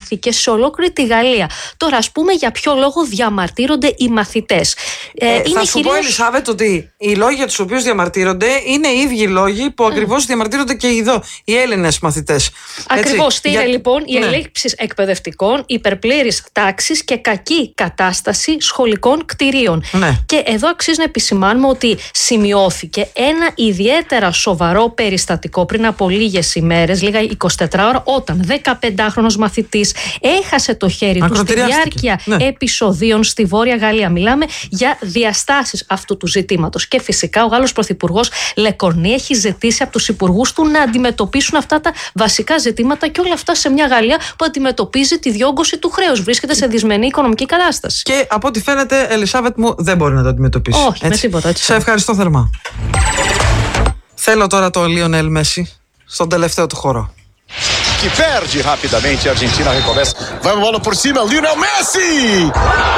μάθηκε σε ολόκληρη τη Γαλλία. Τώρα, ας πούμε, για ποιο λόγο διαμαρτύρονται οι μαθητές. Θα σου πω, Ελισάβετ, ότι οι λόγοι για τους οποίους διαμαρτύρονται είναι οι ίδιοι λόγοι που ακριβώς διαμαρτύρονται και οι Έλληνες μαθητές. Ακριβώς. Στήρε λοιπόν οι ελλείψεις εκπαιδευτικών, υπερπλήρης τάξης και κακή κατάσταση σχολικών κτηρίων. Ναι. Και εδώ αξίζει να επισημάνουμε ότι σημειώθηκε ένα ιδιαίτερα σοβαρό περιστατικό πριν από λίγες ημέρες, λίγα 24 ώρα, όταν 15χρονος μαθητής έχασε το χέρι του στη διάρκεια επεισοδίων στη Βόρεια Γαλλία. Μιλάμε για διαστάσεις αυτού του ζητήματος. Και φυσικά ο Γάλλος Πρωθυπουργός Λεκορνή έχει ζητήσει από τους υπουργούς του να αντιμετωπίσουν αυτά τα βασικά ζητήματα, και όλα αυτά σε μια Γαλλία που αντιμετωπίζει τη διόγκωση του χρέους. Βρίσκεται σε δυσμενή οικονομική κατάσταση. Και από ό,τι φαίνεται, Ελισάβετ μου, δεν μπορεί να το αντιμετωπίσει. Όχι, με τίποτα. Σε ευχαριστώ θερμά. Θέλω τώρα το Λιονέλ Μέση στον τελευταίο του χώρο. Que perde rapidamente, a Argentina recomeça. Vai a bola por cima, Lionel Messi!